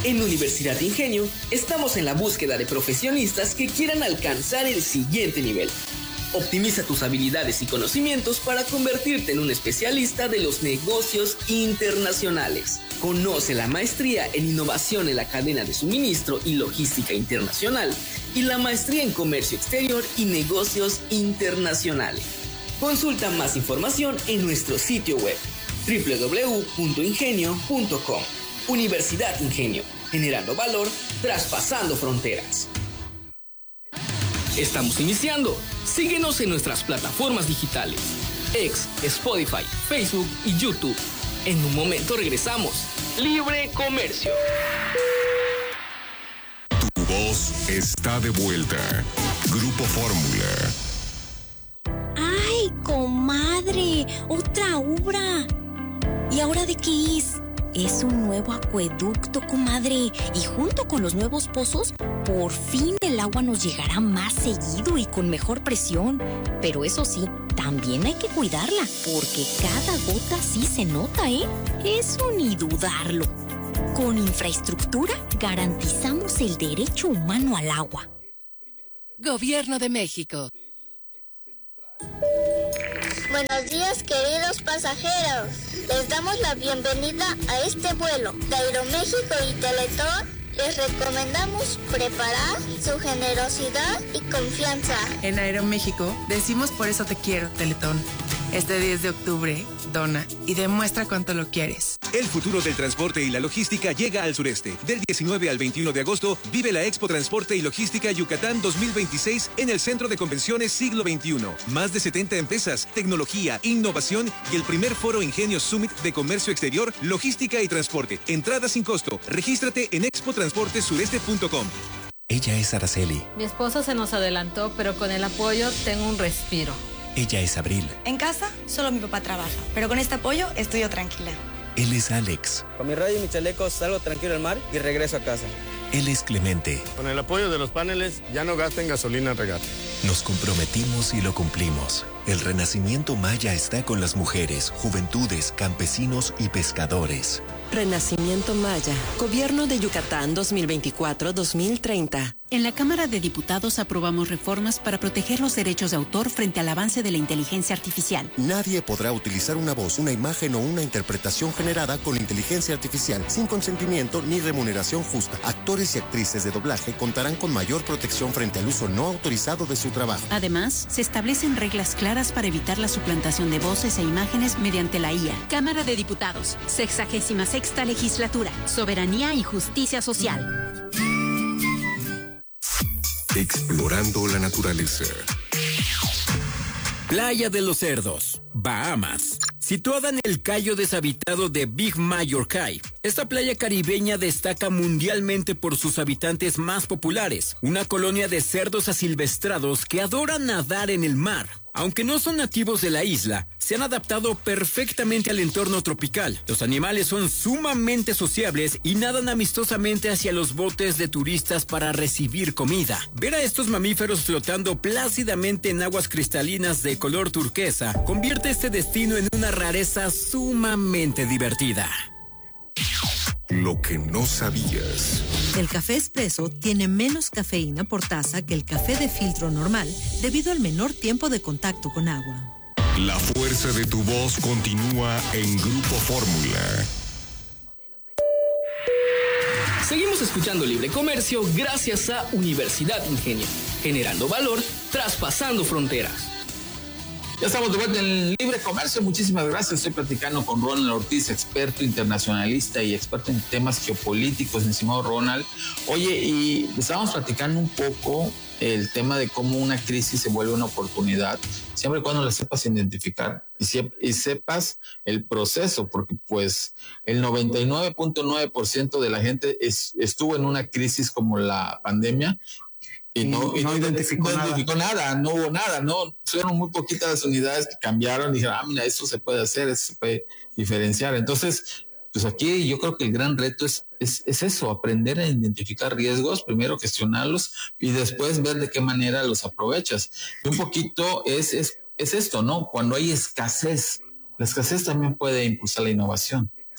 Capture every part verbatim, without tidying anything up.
En Universidad Ingenio estamos en la búsqueda de profesionistas que quieran alcanzar el siguiente nivel. Optimiza tus habilidades y conocimientos para convertirte en un especialista de los negocios internacionales. Conoce la maestría en innovación en la cadena de suministro y logística internacional y la maestría en comercio exterior y negocios internacionales. Consulta más información en nuestro sitio web doble u doble u doble u punto ingenio punto com. Universidad Ingenio, generando valor, traspasando fronteras. Estamos iniciando. Síguenos en nuestras plataformas digitales, X, Spotify, Facebook y YouTube. En un momento regresamos. Libre Comercio. Tu voz está de vuelta. Grupo Fórmula. ¡Ay, comadre! ¡Otra obra! ¿Y ahora de qué es? Es un nuevo acueducto, comadre. Y junto con los nuevos pozos, por fin el agua nos llegará más seguido y con mejor presión. Pero eso sí, también hay que cuidarla, porque cada gota sí se nota, ¿eh? Eso ni dudarlo. Con infraestructura garantizamos el derecho humano al agua. Gobierno de México. Buenos días, queridos pasajeros. Les damos la bienvenida a este vuelo. De Aeroméxico y Teletón les recomendamos preparar su generosidad y confianza. En Aeroméxico decimos por eso te quiero, Teletón. Este diez de octubre, dona y demuestra cuánto lo quieres. El futuro del transporte y la logística llega al sureste. Del diecinueve al veintiuno de agosto, vive la Expo Transporte y Logística Yucatán dos mil veintiséis en el Centro de Convenciones Siglo veintiuno. Más de setenta empresas, tecnología, innovación y el primer foro Ingenio Summit de Comercio Exterior, Logística y Transporte. Entrada sin costo. Regístrate en expo transporte sureste punto com. Ella es Araceli. Mi esposo se nos adelantó, pero con el apoyo tengo un respiro. Ella es Abril. En casa, solo mi papá trabaja, pero con este apoyo estoy yo tranquila. Él es Alex. Con mi radio y mis chalecos salgo tranquilo al mar y regreso a casa. Él es Clemente. Con el apoyo de los paneles, ya no gasten gasolina al regar. Nos comprometimos y lo cumplimos. El Renacimiento Maya está con las mujeres, juventudes, campesinos y pescadores. Renacimiento Maya, Gobierno de Yucatán dos mil veinticuatro a dos mil treinta. En la Cámara de Diputados aprobamos reformas para proteger los derechos de autor frente al avance de la inteligencia artificial. Nadie podrá utilizar una voz, una imagen o una interpretación generada con inteligencia artificial sin consentimiento ni remuneración justa. Actores y actrices de doblaje contarán con mayor protección frente al uso no autorizado de su trabajo. Además, se establecen reglas claras para evitar la suplantación de voces e imágenes mediante la I A. Cámara de Diputados, sexagésima sexta legislatura, soberanía y justicia social. Explorando la naturaleza. Playa de los Cerdos, Bahamas. Situada en el cayo deshabitado de Big Major Cay, esta playa caribeña destaca mundialmente por sus habitantes más populares, una colonia de cerdos asilvestrados que adoran nadar en el mar. Aunque no son nativos de la isla, se han adaptado perfectamente al entorno tropical. Los animales son sumamente sociables y nadan amistosamente hacia los botes de turistas para recibir comida. Ver a estos mamíferos flotando plácidamente en aguas cristalinas de color turquesa convierte este destino en una rareza sumamente divertida. Lo que no sabías. El café expreso tiene menos cafeína por taza que el café de filtro normal debido al menor tiempo de contacto con agua. La fuerza de tu voz continúa en Grupo Fórmula. Seguimos escuchando Libre Comercio gracias a Universidad Ingenio, generando valor, traspasando fronteras. Ya estamos de vuelta en Libre Comercio. Muchísimas gracias. Estoy platicando con Ronald Ortiz, experto internacionalista y experto en temas geopolíticos, mi estimado Ronald. Oye, y estábamos platicando un poco el tema de cómo una crisis se vuelve una oportunidad, siempre y cuando la sepas identificar y, si, y sepas el proceso, porque pues el noventa y nueve punto nueve por ciento de la gente es, estuvo en una crisis como la pandemia. Y no, y no, no identificó, no identificó nada. nada, no hubo nada, no, fueron muy poquitas las unidades que cambiaron y dijeron, ah, mira, esto se puede hacer, esto se puede diferenciar. Entonces, pues aquí yo creo que el gran reto es, es, es eso, aprender a identificar riesgos, primero gestionarlos y después ver de qué manera los aprovechas. Y un poquito es, es, es esto, ¿no? Cuando hay escasez, la escasez también puede impulsar la innovación.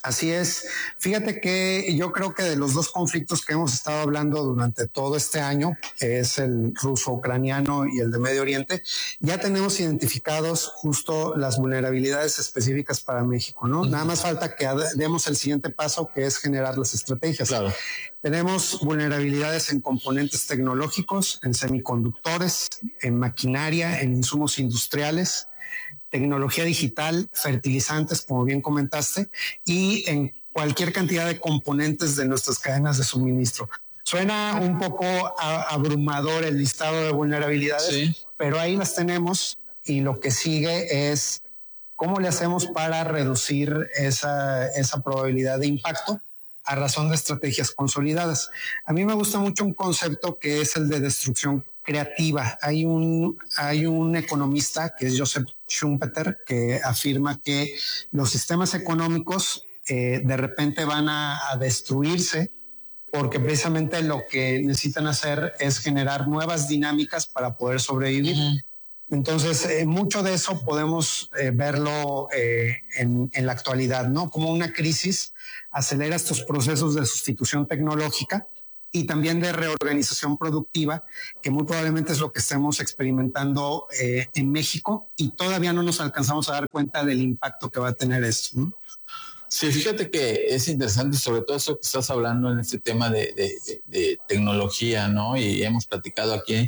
Así es. Fíjate que yo creo que de los dos conflictos que hemos estado hablando durante todo este año, que es el ruso-ucraniano y el de Medio Oriente, ya tenemos identificados justo las vulnerabilidades específicas para México, ¿no? Uh-huh. Nada más falta que demos el siguiente paso, que es generar las estrategias. Claro. Tenemos vulnerabilidades en componentes tecnológicos, en semiconductores, en maquinaria, en insumos industriales, tecnología digital, fertilizantes, como bien comentaste, y en cualquier cantidad de componentes de nuestras cadenas de suministro. Suena un poco a, abrumador el listado de vulnerabilidades, sí, pero ahí las tenemos y lo que sigue es cómo le hacemos para reducir esa, esa probabilidad de impacto a razón de estrategias consolidadas. A mí me gusta mucho un concepto que es el de destrucción creativa. Hay un, hay un economista que es Joseph Schumpeter que afirma que los sistemas económicos eh, de repente van a, a destruirse porque precisamente lo que necesitan hacer es generar nuevas dinámicas para poder sobrevivir. Uh-huh. Entonces, eh, mucho de eso podemos eh, verlo eh, en, en la actualidad, ¿no? Como una crisis acelera estos procesos de sustitución tecnológica y también de reorganización productiva, que muy probablemente es lo que estemos experimentando eh, en México y todavía no nos alcanzamos a dar cuenta del impacto que va a tener esto, ¿no? Sí, fíjate que es interesante, sobre todo eso que estás hablando en este tema de, de, de, de tecnología, ¿no? Y hemos platicado aquí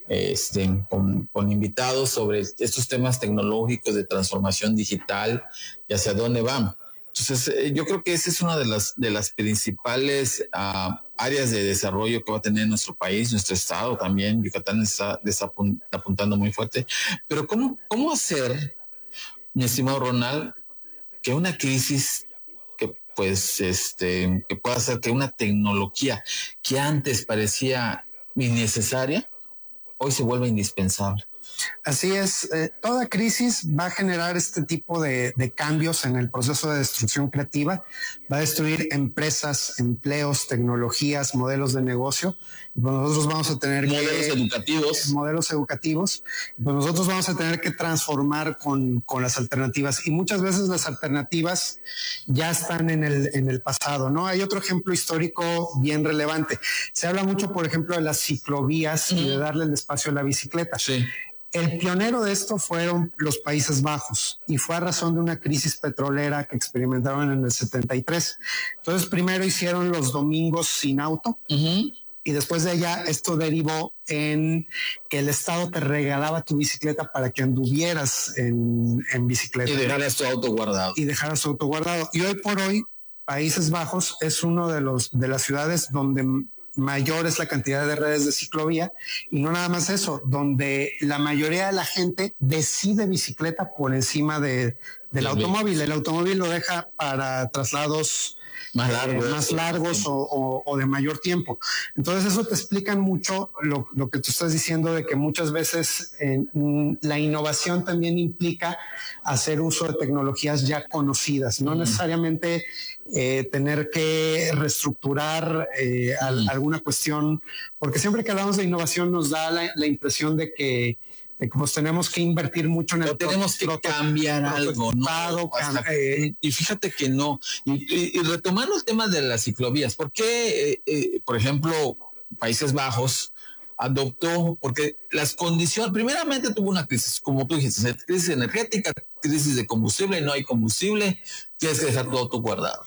este, con, con invitados sobre estos temas tecnológicos de transformación digital y hacia dónde van. Entonces, yo creo que esa es una de las, de las principales uh, áreas de desarrollo que va a tener nuestro país, nuestro estado también. Yucatán está, está apuntando muy fuerte. Pero ¿cómo, cómo hacer, mi estimado Ronald, que una crisis que pues este que pueda hacer que una tecnología que antes parecía innecesaria hoy se vuelva indispensable? Así es, eh, toda crisis va a generar este tipo de, de cambios en el proceso de destrucción creativa, va a destruir empresas, empleos, tecnologías, modelos de negocio. Pues nosotros vamos a tener modelos que, educativos. Modelos educativos. Pues nosotros vamos a tener que transformar con, con las alternativas y muchas veces las alternativas ya están en el, en el pasado, ¿no? Hay otro ejemplo histórico bien relevante. Se habla mucho, por ejemplo, de las ciclovías mm. y de darle el espacio a la bicicleta. Sí. El pionero de esto fueron los Países Bajos y fue a razón de una crisis petrolera que experimentaron en el setenta y tres. Entonces primero hicieron los domingos sin auto uh-huh. y después de allá esto derivó en que el Estado te regalaba tu bicicleta para que anduvieras en, en bicicleta. Y dejaras tu auto guardado. Y dejaras tu auto guardado. Y hoy por hoy Países Bajos es uno de los de las ciudades donde mayor es la cantidad de redes de ciclovía y no nada más eso, donde la mayoría de la gente decide bicicleta por encima de, del automóvil. El automóvil lo deja para traslados más largos, eh, más largos o, o, o de mayor tiempo. Entonces eso te explica mucho lo, lo que tú estás diciendo de que muchas veces eh, la innovación también implica hacer uso de tecnologías ya conocidas, no mm. necesariamente eh, tener que reestructurar eh, mm. al, alguna cuestión, porque siempre que hablamos de innovación nos da la, la impresión de que de que pues tenemos que invertir mucho en el... O tenemos que cambiar algo, ¿no? Hasta, eh, y fíjate que no. Y, y, y retomando el tema de las ciclovías, ¿por qué, eh, eh, por ejemplo, Países Bajos adoptó? Porque las condiciones, primeramente tuvo una crisis, como tú dijiste, crisis energética, crisis de combustible, no hay combustible, tienes que dejar tu auto guardado.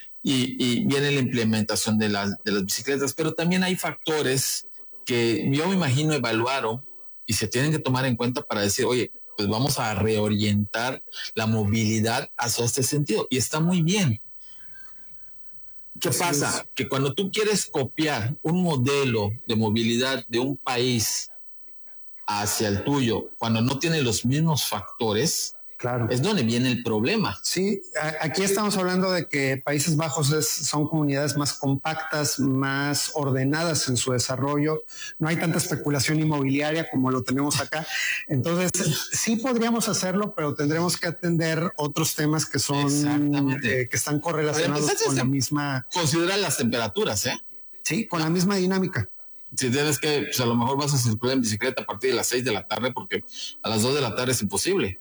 Y, y viene la implementación de, la, de las bicicletas, pero también hay factores que yo me imagino evaluaron y se tienen que tomar en cuenta para decir, oye, pues vamos a reorientar la movilidad hacia este sentido. Y está muy bien. ¿Qué Así pasa? Es. Que cuando tú quieres copiar un modelo de movilidad de un país hacia el tuyo, cuando no tiene los mismos factores, claro, es donde viene el problema. Sí, aquí estamos hablando de que Países Bajos es, son comunidades más compactas, más ordenadas en su desarrollo. No hay tanta especulación inmobiliaria como lo tenemos acá. Entonces, sí podríamos hacerlo, pero tendremos que atender otros temas que son eh, que están correlacionados Entonces, con la misma. Considera las temperaturas, ¿eh? Sí, con la misma dinámica. Si tienes que, pues a lo mejor vas a circular en bicicleta a partir de las seis de la tarde porque a las dos de la tarde es imposible.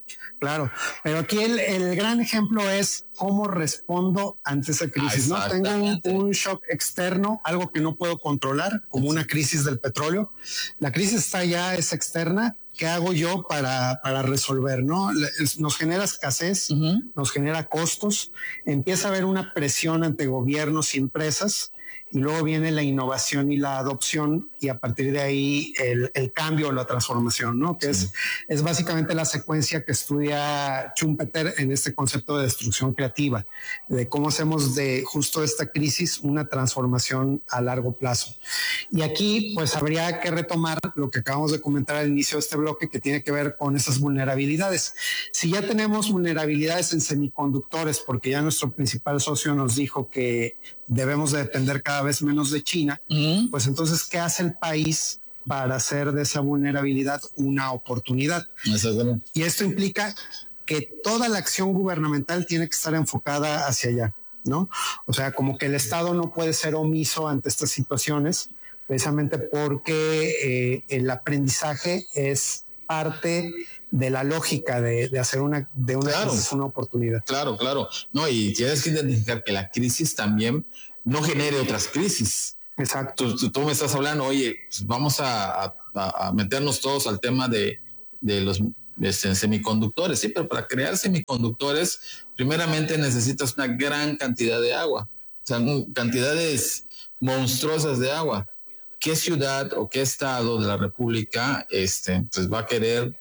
Claro, pero aquí el, el gran ejemplo es cómo respondo ante esa crisis, ¿no? Tengo un, un shock externo, algo que no puedo controlar, como una crisis del petróleo. La crisis está ya, es externa. ¿Qué hago yo para, para resolver, no? Nos genera escasez, uh-huh. nos genera costos, empieza a haber una presión ante gobiernos y empresas, y luego viene la innovación y la adopción, y a partir de ahí el, el cambio o la transformación, ¿no? Que sí. es, es básicamente la secuencia que estudia Schumpeter en este concepto de destrucción creativa, de cómo hacemos de justo esta crisis una transformación a largo plazo. Y aquí pues habría que retomar lo que acabamos de comentar al inicio de este bloque, que tiene que ver con esas vulnerabilidades. Si ya tenemos vulnerabilidades en semiconductores, porque ya nuestro principal socio nos dijo que debemos de depender cada vez menos de China, uh-huh. pues entonces, ¿qué hace el país para hacer de esa vulnerabilidad una oportunidad? Exactamente. Y esto implica que toda la acción gubernamental tiene que estar enfocada hacia allá, ¿no? O sea, como que el Estado no puede ser omiso ante estas situaciones, precisamente porque eh, el aprendizaje es parte de la lógica de, de hacer una de una, claro, crisis una oportunidad. Claro, claro. No, y tienes que identificar que la crisis también no genere otras crisis. Exacto. Tú, tú, tú me estás hablando, oye, pues vamos a, a, a meternos todos al tema de, de los de semiconductores, sí, pero para crear semiconductores, primeramente necesitas una gran cantidad de agua, o sea, cantidades monstruosas de agua. ¿Qué ciudad o qué estado de la República este, pues va a querer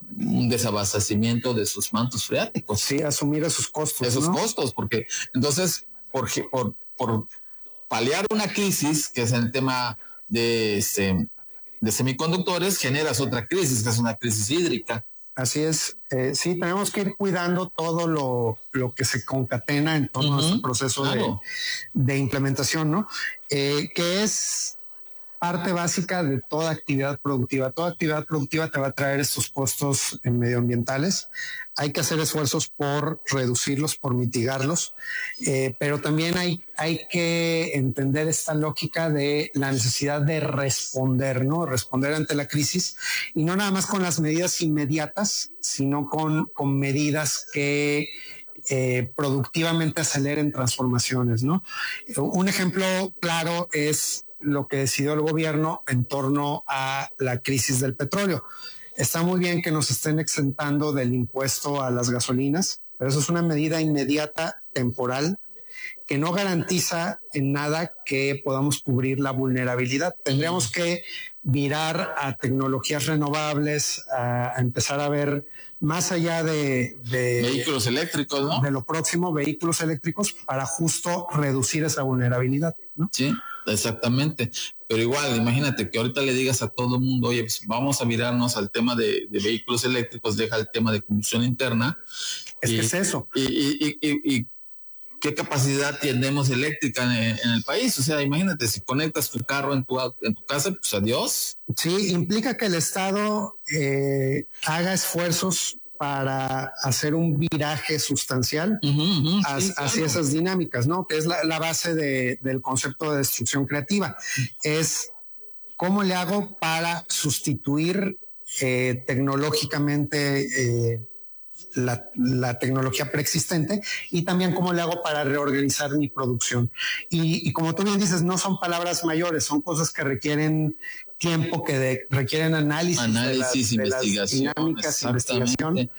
un desabastecimiento de sus mantos freáticos? Sí, asumir esos costos. Esos ¿no? costos, porque entonces, por, por, por paliar una crisis, que es el tema de, este, de semiconductores, generas otra crisis, que es una crisis hídrica. Así es. Eh, sí, tenemos que ir cuidando todo lo, lo que se concatena en torno uh-huh. a este proceso claro. de, de implementación, ¿no? Eh, que es parte básica de toda actividad productiva. Toda actividad productiva te va a traer estos costos medioambientales. Hay que hacer esfuerzos por reducirlos, por mitigarlos, eh, pero también hay, hay que entender esta lógica de la necesidad de responder, ¿no? Responder ante la crisis, y no nada más con las medidas inmediatas, sino con, con medidas que eh, productivamente aceleren transformaciones, ¿no? Un ejemplo claro es lo que decidió el gobierno en torno a la crisis del petróleo. Está muy bien que nos estén exentando del impuesto a las gasolinas, pero eso es una medida inmediata, temporal, que no garantiza en nada que podamos cubrir la vulnerabilidad. Tendríamos que virar a tecnologías renovables, a, a empezar a ver más allá de, de vehículos eléctricos, ¿no? De lo próximo, vehículos eléctricos, para justo reducir esa vulnerabilidad, ¿no? Sí, exactamente. Pero igual, imagínate que ahorita le digas a todo el mundo, oye, pues vamos a virarnos al tema de, de vehículos eléctricos, deja el tema de combustión interna. Es y, que es eso. Y, y, y, y, y qué capacidad tenemos eléctrica en, en el país. O sea, imagínate, si conectas tu carro en tu, en tu casa, pues adiós. Sí, implica que el Estado eh, haga esfuerzos para hacer un viraje sustancial uh-huh, uh-huh, hacia, sí, claro. hacia esas dinámicas, ¿no? Que es la, la base de, del concepto de destrucción creativa. Es cómo le hago para sustituir eh, tecnológicamente eh, La, la tecnología preexistente, y también cómo le hago para reorganizar mi producción. Y, y como tú bien dices, no son palabras mayores, son cosas que requieren tiempo, que de, requieren análisis, análisis, de las, investigación, de las dinámicas, investigación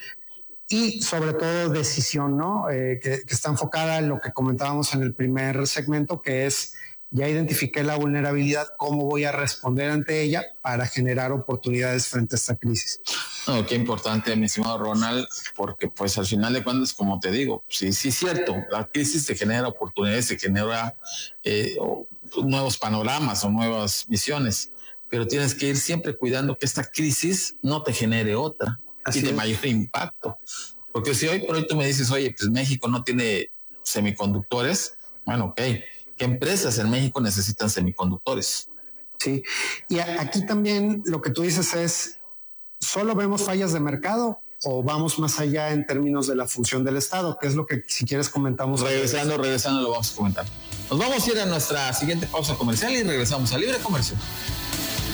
y sobre todo decisión, ¿no? Eh, que, que está enfocada en lo que comentábamos en el primer segmento, que es: ya identifiqué la vulnerabilidad, ¿cómo voy a responder ante ella para generar oportunidades frente a esta crisis? No, qué importante, mi estimado Ronald, porque pues al final de cuentas, como te digo, sí, sí es cierto, la crisis te genera oportunidades, te genera eh, nuevos panoramas o nuevas misiones, pero tienes que ir siempre cuidando que esta crisis no te genere otra Así y de es. mayor impacto. Porque si hoy por hoy tú me dices, oye, pues México no tiene semiconductores, bueno, ok, ¿qué empresas en México necesitan semiconductores? Sí, y aquí también lo que tú dices es, ¿solo vemos fallas de mercado o vamos más allá en términos de la función del Estado? Que es lo que, si quieres, comentamos. Regresando, regresando lo vamos a comentar. Nos vamos a ir a nuestra siguiente pausa comercial y regresamos a Libre Comercio.